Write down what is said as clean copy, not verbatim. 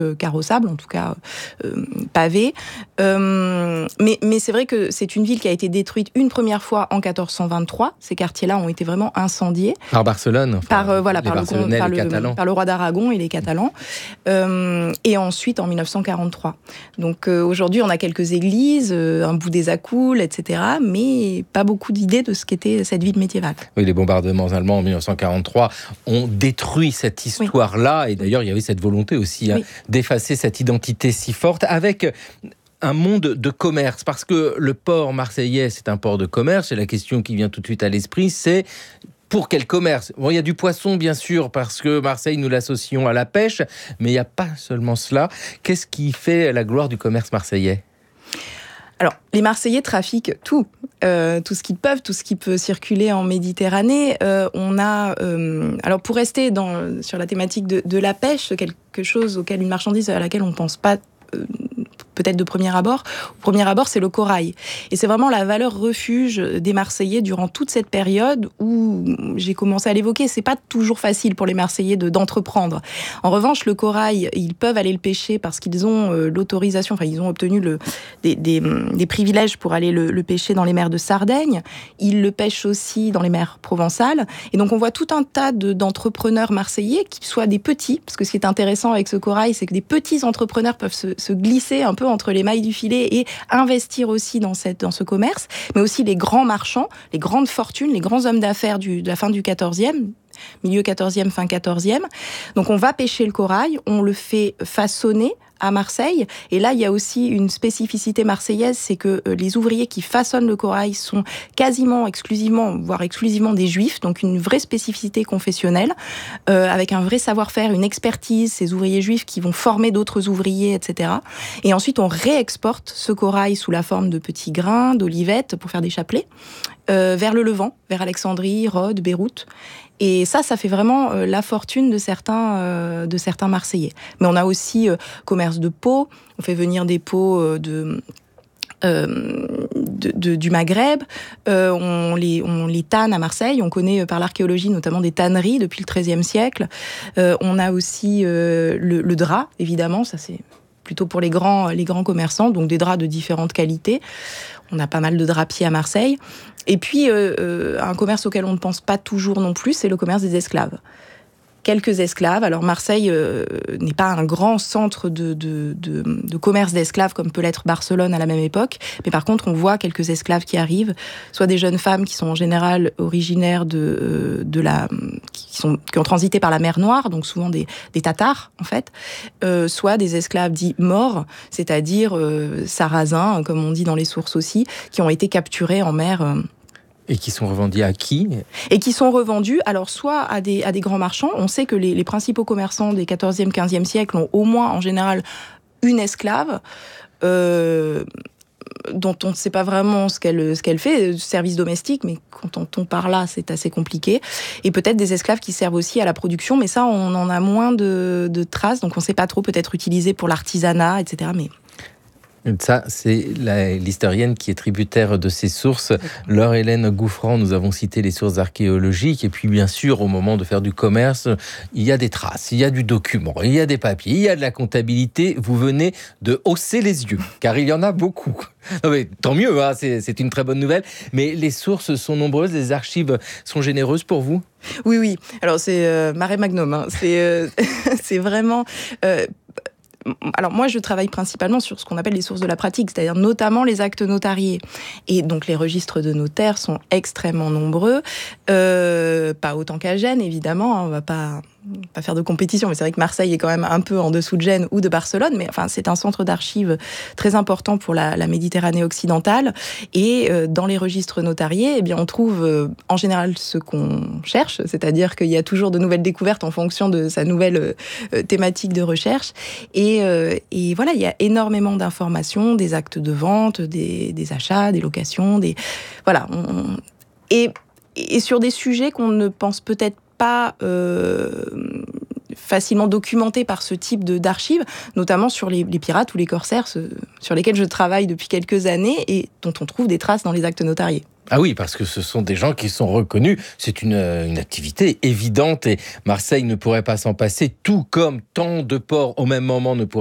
carrossable, en tout cas pavée. Mais c'est vrai que c'est une ville qui a été détruite une première fois en 1423. Ces quartiers-là ont été vraiment incendiés. Par Barcelone, par le roi d'Aragon et les Catalans. Et ensuite en 1943. Donc aujourd'hui, on a quelques églises, un bout des Accoules, etc. Mais pas beaucoup d'idées de ce qu'était cette ville médiévale. Oui, les bombardements allemands en 1943 ont détruit cette histoire-là. Et d'ailleurs, il y avait cette volonté aussi d'effacer cette identité si forte avec un monde de commerce. Parce que le port marseillais, c'est un port de commerce. Et la question qui vient tout de suite à l'esprit, c'est pour quel commerce ? Bon, il y a du poisson, bien sûr, parce que Marseille, nous l'associons à la pêche. Mais il n'y a pas seulement cela. Qu'est-ce qui fait la gloire du commerce marseillais ? Alors, les Marseillais trafiquent tout ce qu'ils peuvent, tout ce qui peut circuler en Méditerranée. Alors pour rester sur la thématique de la pêche, quelque chose une marchandise à laquelle on ne pense pas peut-être de premier abord. Au premier abord, c'est le corail. Et c'est vraiment la valeur refuge des Marseillais durant toute cette période où j'ai commencé à l'évoquer. C'est pas toujours facile pour les Marseillais d'entreprendre. En revanche, le corail, ils peuvent aller le pêcher parce qu'ils ont l'autorisation, enfin, ils ont obtenu des privilèges pour aller le pêcher dans les mers de Sardaigne. Ils le pêchent aussi dans les mers provençales. Et donc, on voit tout un tas d'entrepreneurs marseillais, qui soient des petits, parce que ce qui est intéressant avec ce corail, c'est que des petits entrepreneurs peuvent se glisser un peu entre les mailles du filet et investir aussi dans ce commerce, mais aussi les grands marchands, les grandes fortunes, les grands hommes d'affaires de la fin du 14e, milieu 14e, fin 14e. Donc on va pêcher le corail, on le fait façonner à Marseille. Et là, il y a aussi une spécificité marseillaise, c'est que les ouvriers qui façonnent le corail sont quasiment exclusivement, voire exclusivement des juifs, donc une vraie spécificité confessionnelle, avec un vrai savoir-faire, une expertise, ces ouvriers juifs qui vont former d'autres ouvriers, etc. Et ensuite, on réexporte ce corail sous la forme de petits grains, d'olivettes, pour faire des chapelets, vers le Levant, vers Alexandrie, Rhodes, Beyrouth. Et ça fait vraiment la fortune de certains Marseillais. Mais on a aussi commerce de peaux. On fait venir des peaux du Maghreb. On les tanne à Marseille. On connaît par l'archéologie notamment des tanneries depuis le XIIIe siècle. On a aussi le drap, évidemment. Ça, c'est plutôt pour les grands commerçants, donc des draps de différentes qualités. On a pas mal de drapiers à Marseille. Et puis, un commerce auquel on ne pense pas toujours non plus, c'est le commerce des esclaves. Quelques esclaves. Alors Marseille n'est pas un grand centre de commerce d'esclaves comme peut l'être Barcelone à la même époque, mais par contre on voit quelques esclaves qui arrivent, soit des jeunes femmes qui sont en général originaires qui ont transité par la mer Noire, donc souvent des Tatars en fait, soit des esclaves dits morts, c'est-à-dire sarrasins comme on dit dans les sources aussi, qui ont été capturés en mer. Et qui sont revendus à qui ? Et qui sont revendus, alors soit à des grands marchands. On sait que les principaux commerçants des 14e, 15e siècles ont au moins, en général, une esclave, dont on ne sait pas vraiment ce qu'elle fait, service domestique, mais quand on part là, c'est assez compliqué. Et peut-être des esclaves qui servent aussi à la production, mais ça, on en a moins de traces, donc on ne sait pas trop, peut-être utilisé pour l'artisanat, etc., mais... Ça, c'est l'historienne qui est tributaire de ces sources. Laure-Hélène Gouffran, nous avons cité les sources archéologiques. Et puis, bien sûr, au moment de faire du commerce, il y a des traces, il y a du document, il y a des papiers, il y a de la comptabilité. Vous venez de hausser les yeux, car il y en a beaucoup. Non mais, tant mieux, hein, c'est une très bonne nouvelle. Mais les sources sont nombreuses, les archives sont généreuses pour vous ? Oui. Alors, c'est mare magnum. Hein. C'est vraiment... Alors moi, je travaille principalement sur ce qu'on appelle les sources de la pratique, c'est-à-dire notamment les actes notariés. Et donc les registres de notaires sont extrêmement nombreux, pas autant qu'à Gênes, évidemment, hein, on va pas faire de compétition, mais c'est vrai que Marseille est quand même un peu en dessous de Gênes ou de Barcelone, mais enfin c'est un centre d'archives très important pour la Méditerranée occidentale. Et dans les registres notariés, eh bien on trouve en général ce qu'on cherche, c'est-à-dire qu'il y a toujours de nouvelles découvertes en fonction de sa nouvelle thématique de recherche. Et voilà, il y a énormément d'informations, des actes de vente, des achats, des locations, voilà. Et sur des sujets qu'on ne pense peut-être pas facilement documentés par ce type d'archives, notamment sur les pirates ou les corsaires, sur lesquels je travaille depuis quelques années et dont on trouve des traces dans les actes notariés. Ah oui, parce que ce sont des gens qui sont reconnus. C'est une activité évidente et Marseille ne pourrait pas s'en passer, tout comme tant de ports au même moment ne pourraient